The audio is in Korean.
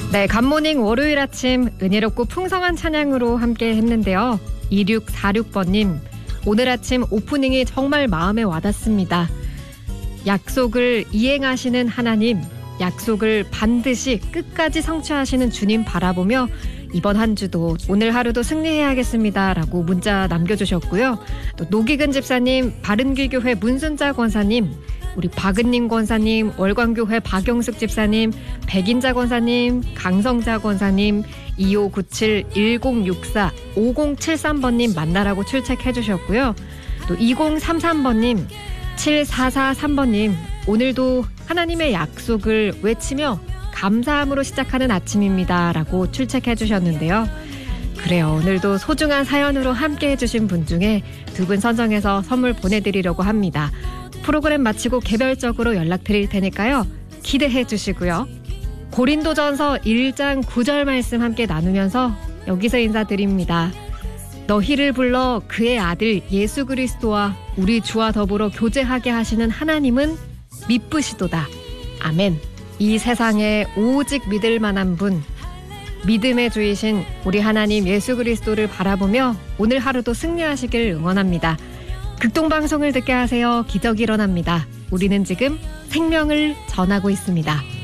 네, 굿모닝 월요일 아침 은혜롭고 풍성한 찬양으로 함께 했는데요. 2646번님, 오늘 아침 오프닝이 정말 마음에 와닿습니다. 약속을 이행하시는 하나님, 약속을 반드시 끝까지 성취하시는 주님 바라보며 이번 한 주도 오늘 하루도 승리해야겠습니다 라고 문자 남겨주셨고요. 또 노기근 집사님, 바른길교회 문순자 권사님, 우리 박은님 권사님, 월광교회 박영숙 집사님, 백인자 권사님, 강성자 권사님, 2597-1064, 5073번님 만나라고 출첵해 주셨고요. 또 2033번님, 7443번님, 오늘도 하나님의 약속을 외치며 감사함으로 시작하는 아침입니다 라고 출첵해 주셨는데요. 그래요, 오늘도 소중한 사연으로 함께 해주신 분 중에 두 분 선정해서 선물 보내드리려고 합니다. 프로그램 마치고 개별적으로 연락드릴 테니까요. 기대해 주시고요. 고린도전서 1장 9절 말씀 함께 나누면서 여기서 인사드립니다. 너희를 불러 그의 아들 예수 그리스도와 우리 주와 더불어 교제하게 하시는 하나님은 미쁘시도다. 아멘. 이 세상에 오직 믿을 만한 분, 믿음의 주이신 우리 하나님 예수 그리스도를 바라보며 오늘 하루도 승리하시길 응원합니다. 극동방송을 듣게 하세요. 기적이 일어납니다. 우리는 지금 생명을 전하고 있습니다.